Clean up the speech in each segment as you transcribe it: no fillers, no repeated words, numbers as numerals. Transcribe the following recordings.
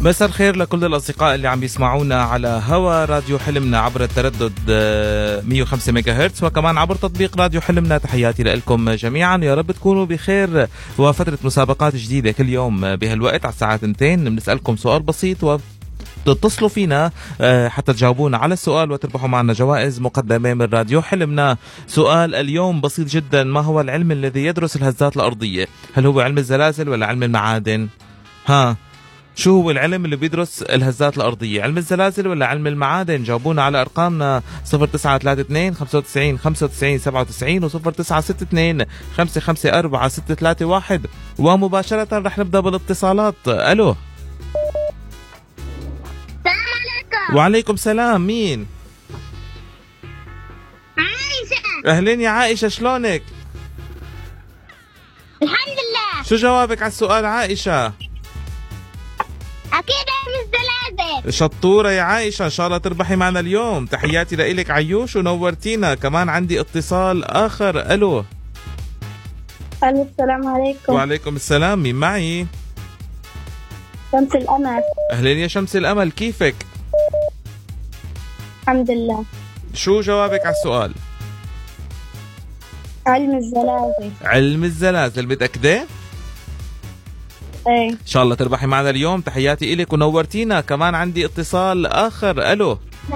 مساء الخير لكل الأصدقاء اللي عم يسمعونا على هوا راديو حلمنا عبر التردد 105 ميجا هرتز، وكمان عبر تطبيق راديو حلمنا. تحياتي لكم جميعا، يا رب تكونوا بخير. وفترة مسابقات جديدة كل يوم بهالوقت على الساعة 2 بنسألكم سؤال بسيط تتصلوا فينا حتى تجاوبونا على السؤال وتربحوا معنا جوائز مقدمة من راديو حلمنا. سؤال اليوم بسيط جدا: ما هو العلم الذي يدرس الهزات الأرضية؟ هل هو علم الزلازل ولا علم المعادن؟ شو هو العلم اللي بيدرس الهزات الأرضية؟ علم الزلازل ولا علم المعادن؟ جاوبونا على أرقامنا 0932 95 95 97 و 0962 554 631. ومباشرة رح نبدأ بالاتصالات. ألو. السلام عليكم. وعليكم سلام. مين؟ عائشة. أهلين يا عائشة، شلونك؟ الحمد لله. شو جوابك على السؤال عائشة؟ أكيد علم الزلازل. شطورة يا عائشة، إن شاء الله تربحي معنا اليوم. تحياتي لإلك عيوش ونورتينا. كمان عندي اتصال آخر. ألو. السلام عليكم. وعليكم السلام. مين معي؟ شمس الأمل. أهلين يا شمس الأمل، كيفك؟ الحمد لله. شو جوابك على السؤال؟ علم الزلازل. علم الزلازل، متأكدة؟ ايه. إن شاء الله تربحي معنا اليوم. تحياتي إلك ونورتينا. كمان عندي اتصال آخر. ألو.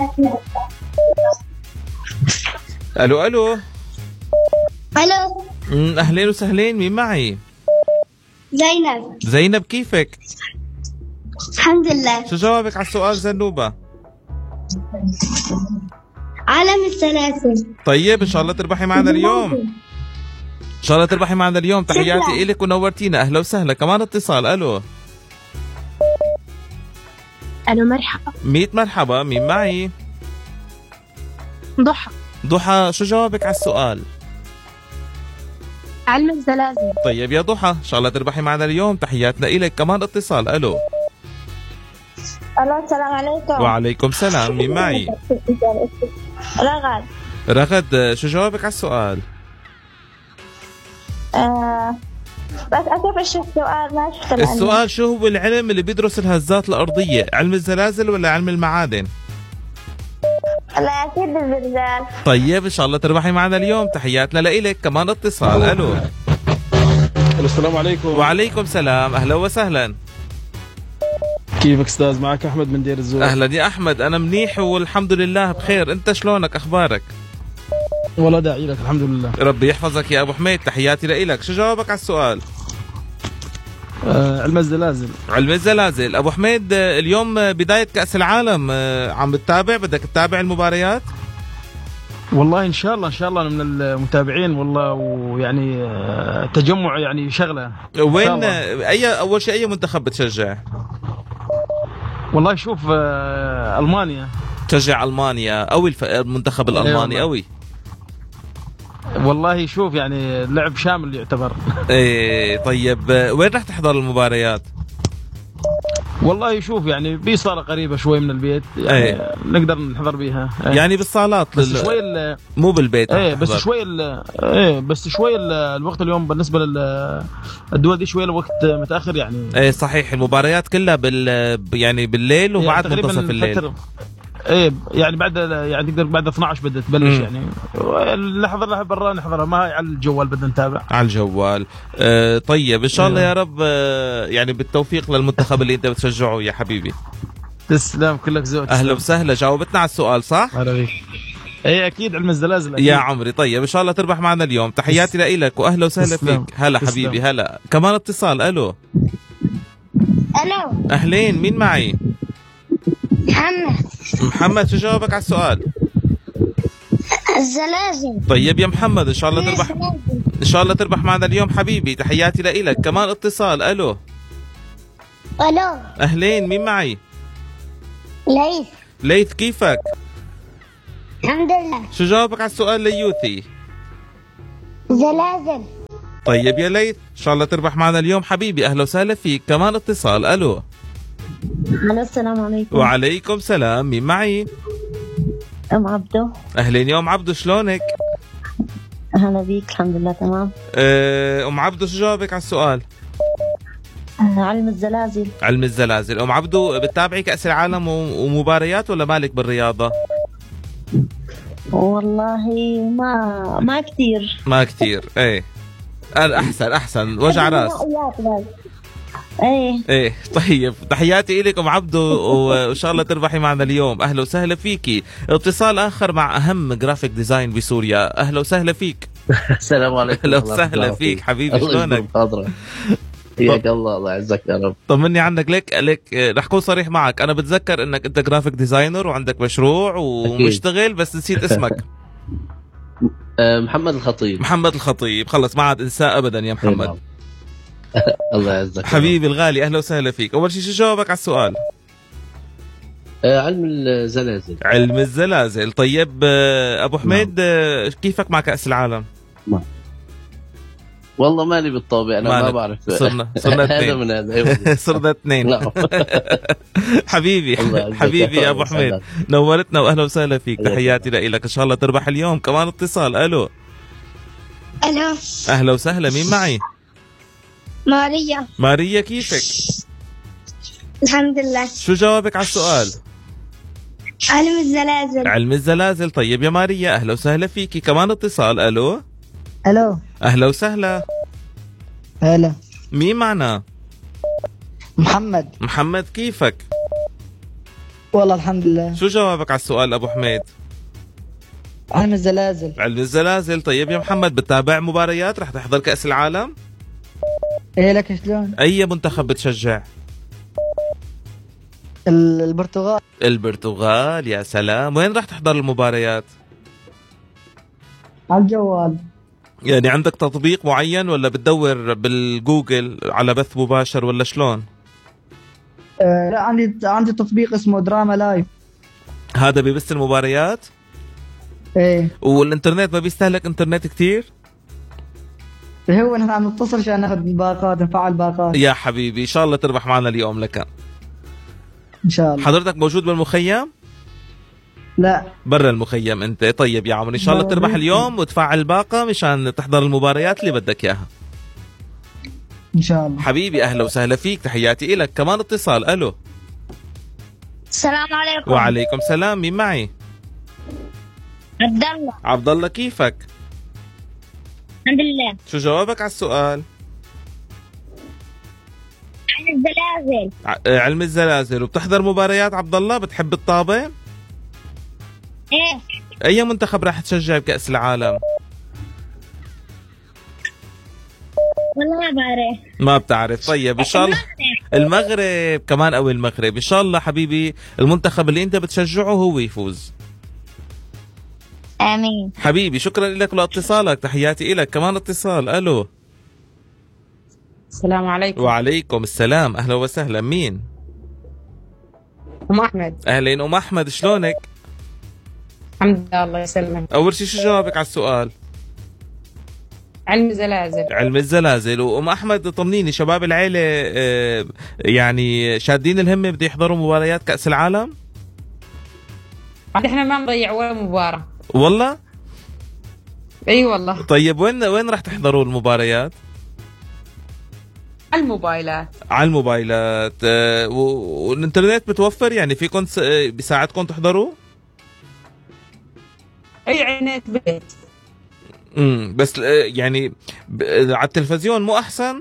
ألو ألو. ألو. أهلين وسهلين. مين معي؟ زينب. زينب، كيفك؟ الحمد لله. شو جوابك على السؤال زنوبة؟ علم السلاسل. طيب إن شاء الله تربحي معنا اليوم. إن شاء الله تربحي معنا اليوم. تحياتي إلك ونورتينا. أهلا وسهلا. كمان اتصال. ألو. ألو، مرحبا. 100 مرحبا. مين معي؟ ضحى. ضحى، شو جوابك على السؤال؟ علم الزلازل. طيب يا ضحى، إن شاء الله تربحي معنا اليوم. تحياتنا إلك. كمان اتصال. ألو. ألو، السلام عليكم. وعليكم سلام. مين معي؟ رغد. رغد، شو جوابك على السؤال؟ بس أكيد شو السؤال؟ ما شفت السؤال شو هو العلم اللي بيدرس الهزات الأرضية؟ علم الزلازل ولا علم المعادن؟ لا، أكيد الزلزال. طيب إن شاء الله تربحي معنا اليوم. تحياتنا لإلك. كمان اتصال. ألو. السلام عليكم. وعليكم سلام. أهلا وسهلا. كيفك أستاذ؟ معك أحمد من دير الزور. أهلا يا أحمد. أنا منيح والحمد لله بخير. أنت شلونك؟ أخبارك؟ والله داعي لك، الحمد لله. ربي يحفظك يا أبو حميد. تحياتي لإلك. شو جوابك على السؤال؟ علم الزلازل. علم الزلازل. أبو حميد، اليوم بداية كأس العالم، عم بتتابع؟ بدك تتابع المباريات؟ والله إن شاء الله أنا من المتابعين والله، ويعني تجمع يعني شغلة. وين أول شيء أي منتخب بتشجع؟ والله شوف، ألمانيا. تشجع ألمانيا أو المنتخب الألماني أوي؟ والله شوف يعني لعب شامل يعتبر. ايه. طيب وين راح تحضر المباريات؟ والله شوف يعني بصالة قريبة شوي من البيت، يعني نقدر نحضر بيها. يعني بالصالات بس شوي مو بالبيت. بس شوي الوقت اليوم بالنسبة للدول دي شوي الوقت متأخر يعني. ايه صحيح. المباريات كلها يعني بالليل وبعد منتصف الليل. ايه يعني يعني تقدر بعد 12 بدها تبلش يعني. نحضرها برا، نحضرها ما هي على الجوال، بدنا نتابع على الجوال. طيب ان شاء الله يا رب يعني بالتوفيق للمنتخب اللي انت بتشجعه يا حبيبي. تسلم، كلك ذوق. اهلا وسهلا. جاوبتنا على السؤال صح؟ هلا بيك. ايه اكيد علم الزلازل أكيد. يا عمري. طيب ان شاء الله تربح معنا اليوم. تحياتي لك واهلا وسهلا فيك. هلا حبيبي. هلا. كمان اتصال. الو. ألو. اهلين. مين معي؟ محمد. محمد، شو جوابك على السؤال؟ الزلازل. طيب يا محمد، ان شاء الله تربح معنا اليوم حبيبي. تحياتي لك. كمان اتصال. الو. ألو. اهلين. مين معي؟ ليث. ليث، كيفك؟ الحمد لله. شو جوابك على السؤال ليوثي؟ زلازل. طيب يا ليث، ان شاء الله تربح معنا اليوم حبيبي. اهلا وسهلا فيك. كمان اتصال. الو. السلام عليكم. وعليكم سلام. مين معي؟ أم عبدو. اهلين يا ام عبدو، شلونك؟ أهلا بيك. الحمد لله تمام. ام عبدو، شو جوابك على السؤال؟ علم الزلازل. علم الزلازل. ام عبدو، بتتابعي كأس العالم ومباريات ولا مالك بالرياضة؟ والله ما كثير. ما كثير. ايه احسن وجع راس. ايه طيب، تحياتي لك ام عبدو، وان شاء الله تربحي معنا اليوم. اهلا وسهلا فيكي. اتصال اخر مع اهم جرافيك ديزاين بسوريا. اهلا وسهلا فيك. السلام عليكم. اهلا وسهلا فيك حبيبي، شلونك؟ حياك الله يعزك يا رب. طمني عنك. لك رح اكون صريح معك، انا بتذكر انك انت جرافيك ديزاينر وعندك مشروع ومشتغل، بس نسيت اسمك. محمد الخطيب. محمد الخطيب، خلص ما عاد انساه ابدا يا محمد. الله يعزك حبيبي الغالي، اهلا وسهلا فيك. اول شيء شو جوابك على السؤال؟ علم الزلازل. علم الزلازل. طيب ابو حميد، كيفك مع كأس العالم؟ والله مالي بالطابع، انا ما بعرف. صرنا هذا من هذا. صرنا اثنين. حبيبي يا ابو حميد، نورتنا واهلا وسهلا فيك. تحياتي لك، ان شاء الله تربح اليوم. كمان اتصال. الو. اهلا وسهلا، مين معي؟ ماريا، كيفك؟ الحمد لله. شو جوابك على السؤال؟ علم الزلازل. طيب يا ماريا، اهلا وسهلا فيكي. كمان اتصال. الو. اهلا وسهلا. هلا. مين معنا؟ محمد، كيفك؟ والله الحمد لله. شو جوابك على السؤال ابو حميد؟ علم الزلازل. طيب يا محمد، بتتابع مباريات؟ رح تحضر كأس العالم؟ ايه لك شلون؟ اي منتخب بتشجع؟ البرتغال. يا سلام. وين رح تحضر المباريات؟ على الجوال. يعني عندك تطبيق معين ولا بتدور بالجوجل على بث مباشر ولا شلون؟ لا، عندي تطبيق اسمه دراما لايف. هذا ببث المباريات؟ ايه. والانترنت ما بيستهلك انترنت كتير؟ هو نحن عم نتصل عشان ناخذ الباقات، نفعل باقات. يا حبيبي، ان شاء الله تربح معنا اليوم لك ان شاء الله. حضرتك موجود بالمخيم؟ لا، برا المخيم انت. طيب يا عمر، ان شاء الله تربح اليوم وتفعل الباقة مشان تحضر المباريات اللي بدك اياها ان شاء الله. حبيبي اهلا وسهلا فيك. تحياتي لك. كمان اتصال. الو. السلام عليكم. وعليكم السلام. مين معي؟ عبد الله، كيفك؟ الحمد لله. شو جوابك على السؤال؟ علم الزلازل. وبتحضر مباريات عبد الله؟ بتحب الطابة؟ ايه. اي منتخب راح تشجع بكأس العالم؟ والله ما بتعرف. طيب ان شاء الله المغرب كمان، او المغرب ان شاء الله حبيبي المنتخب اللي انت بتشجعه هو يفوز. امين حبيبي. شكرا لك لاتصالك. تحياتي لك. كمان اتصال. الو. السلام عليكم. وعليكم السلام. اهلا وسهلا. مين؟ ام احمد. اهلين ام احمد، شلونك؟ الحمد لله، الله يسلمك. اول شيء شو جوابك على السؤال؟ علم الزلازل. وام احمد طمنيني، شباب العيله يعني شادين الهمه بده يحضروا مباريات كأس العالم؟ احنا ما نضيع ولا مباراه والله. اي والله. طيب وين راح تحضروا المباريات؟ على الموبايلات. والانترنت بتوفر، يعني فيكم بيساعدكم تحضروا؟ اي عينات بيت. بس يعني على التلفزيون مو احسن؟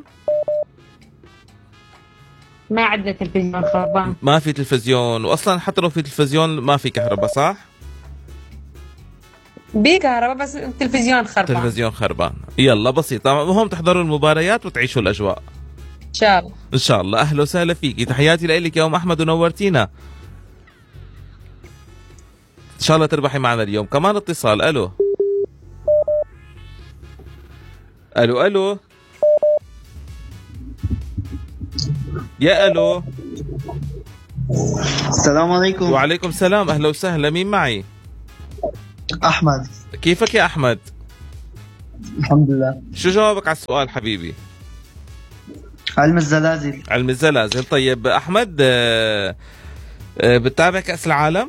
ما عندنا تلفزيون، خربان. ما في تلفزيون، واصلا حتى لو في تلفزيون ما في كهرباء، صح؟ بكهرباء بس التلفزيون خربان. يلا بسيطة، المهم تحضروا المباريات وتعيشوا الأجواء إن شاء الله. أهلا وسهلا فيكي. تحياتي لك يا أم أحمد ونورتينا. إن شاء الله تربحي معنا اليوم. كمان اتصال. ألو. يا ألو. السلام عليكم. وعليكم السلام. أهلا وسهلا. مين معي؟ أحمد. كيفك يا أحمد؟ الحمد لله. شو جوابك على السؤال حبيبي؟ علم الزلازل. طيب أحمد، بتتابع كأس العالم؟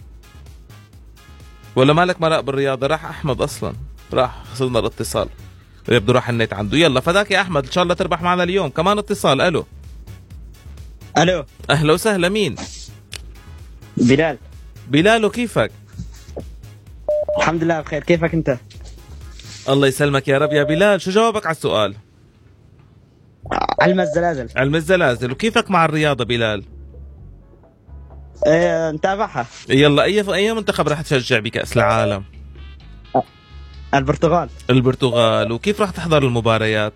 ولا مالك مراء بالرياضة؟ راح أحمد أصلا، راح، خسرنا الاتصال. يبدو راح النت عنده. يلا فداك يا احمد، ان شاء الله تربح معنا اليوم. كمان اتصال. الو الو، اهلا وسهلا. مين؟ بلال. بلال، وكيفك؟ الحمد لله بخير، كيفك انت؟ الله يسلمك يا رب. يا بلال شو جوابك على السؤال؟ علم الزلازل. علم الزلازل. وكيفك مع الرياضة بلال؟ نتابعها. يلا اي منتخب راح تشجع بكأس العالم؟ البرتغال. البرتغال. وكيف راح تحضر المباريات؟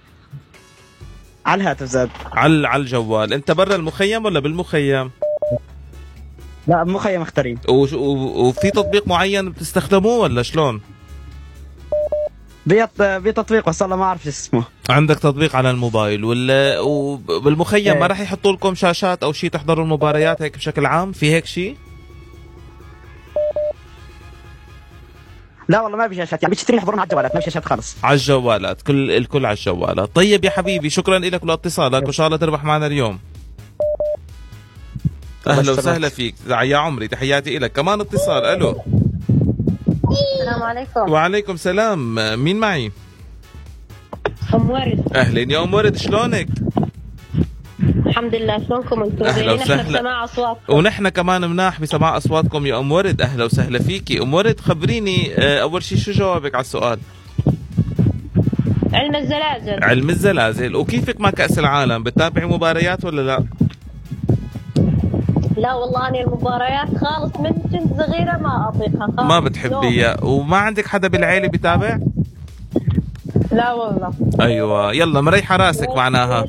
على الهاتف زاد. على الجوال. انت برا المخيم ولا بالمخيم؟ لا مخيم مختارين. وفي تطبيق معين بتستخدموه ولا شلون؟ بتطبيق بس والله ما اعرف اسمه. عندك تطبيق على الموبايل وبالمخيم ما راح يحطوا لكم شاشات او شيء تحضروا المباريات هيك بشكل عام؟ في هيك شيء؟ لا والله ما في شاشات، يعني بتشتري يحضرون على الجوالات، ما في شاشات خالص. على الجوالات، الكل على الجوالات. طيب يا حبيبي شكرا لك ولاتصالك، وان شاء الله تربح معنا اليوم. اهلا وسهلا فيك يا عمري، تحياتي لك. كمان اتصال. الو السلام عليكم. وعليكم السلام. مين معي؟ ام ورد. اهلين يا ام ورد، شلونك؟ الحمد لله، شلونكم انتم؟ اهلا نحن وسهلا. بسماع اصواتكم. ونحن كمان مناح بسماع اصواتكم يا ام ورد. اهلا وسهلا فيكي ام ورد. خبريني اول شيء شو جوابك على السؤال؟ علم الزلازل. علم الزلازل. وكيفك مع كأس العالم؟ بتتابعي مباريات ولا لا؟ لا والله أنا المباريات خالص من كنت صغيرة ما أطيقها خالص. ما بتحبيها؟ وما عندك حدا بالعيلة بتابع؟ لا والله. ايوه يلا مريحة راسك معناها.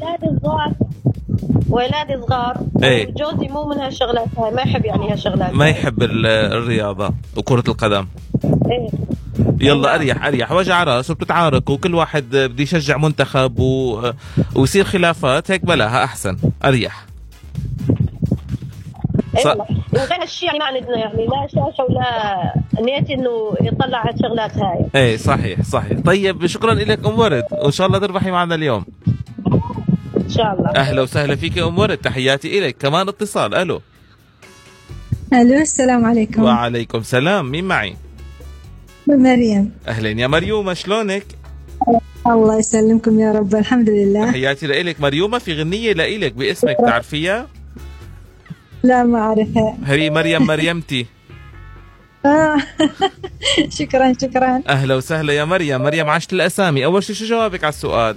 ولادي صغار. ايه. وجوزي مو من هالشغلات هاي، ما يحب يعني هالشغلات. ما يحب الرياضة وكرة القدم. ايه. يلا اريح وجع راس، وبتتعاركوا وكل واحد بده يشجع منتخب ويصير خلافات هيك، بلاها احسن. اريح. ايوه. وغير هالشيء يعني ما عندنا يعني لا شاشه ولا نيتي انه يطلع على الشغلات هاي. ايه صحيح. طيب شكرا لك ام ورد، وان شاء الله تربحي معنا اليوم ان شاء الله. اهلا وسهلا فيك يا ام ورد، تحياتي لك. كمان اتصال. الو السلام عليكم. وعليكم السلام. مين معي؟ مريم. اهلين يا مريومة، شلونك؟ الله يسلمكم يا رب، الحمد لله. تحياتي لك مريومة. في غنية لإلك باسمك، تعرفيها؟ لا ما أعرفها. هي مريمتي. شكرا. أهلا وسهلا يا مريم. عشت الأسامي. أول شيء شو جوابك على السؤال؟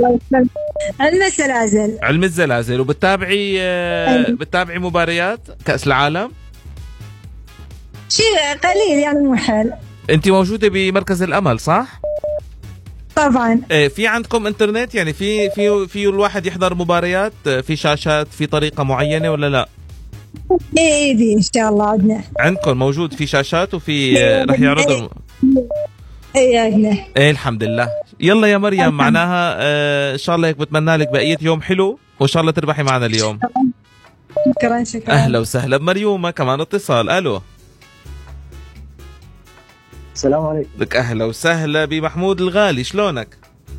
علم الزلازل. وبتتابعي مباريات كأس العالم؟ شيء قليل يعني مو حال. أنت موجودة بمركز الأمل صح؟ طبعا. في عندكم انترنت يعني في الواحد يحضر مباريات في شاشات في طريقة معينة ولا لا؟ ايه دي ان شاء الله عندنا. عندكم موجود في شاشات وفي رح يعرضوا. ايه عندنا. ايه الحمد لله. يلا يا مريم معناها ان شاء الله هيك بتمنى لك بقية يوم حلو، وان شاء الله تربحي معنا اليوم. شكرا. اهلا وسهلا بمريومة. كمان اتصال. الو السلام عليكم. لك اهلا وسهلا بمحمود الغالي، شلونك؟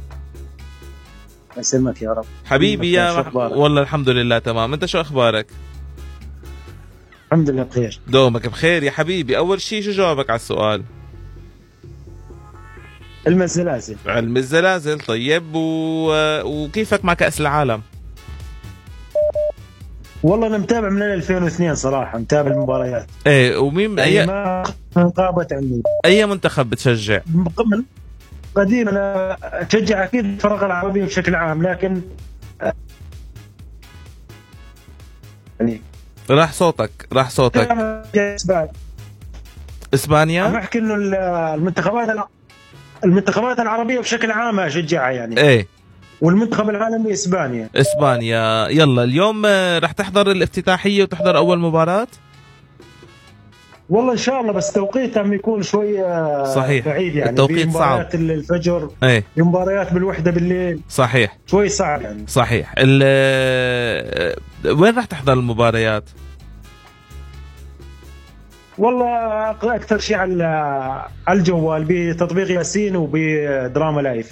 يسلمك يا رب حبيبي يا والله الحمد لله تمام. انت شو اخبارك؟ الحمد لله بخير. دومك بخير يا حبيبي. اول شيء شو جوابك على السؤال؟ علم الزلازل. علم الزلازل. طيب وكيفك مع كأس العالم؟ والله انا متابع من 2002 صراحه، متابع المباريات. ايه. ومين يعني ما انقابت عني. اي منتخب بتشجع؟ قبل قديم انا اشجع اكيد الفرق العربيه بشكل عام، لكن يعني راح صوتك. اسبانيا. انا بحكي انه المنتخبات العربيه بشكل عام اشجعها يعني. ايه. والمنتخب العالمي اسبانيا. يلا اليوم رح تحضر الافتتاحيه وتحضر اول مباراه؟ والله ان شاء الله، بس توقيتهم يكون شوي صحيح بعيد يعني. التوقيت صعب. مباريات الفجر. ايه. مباريات بالوحده بالليل. صحيح. شوي صعب يعني. صحيح. وين رح تحضر المباريات؟ والله اكثر شيء على الجوال بتطبيق ياسين وبدراما لايف.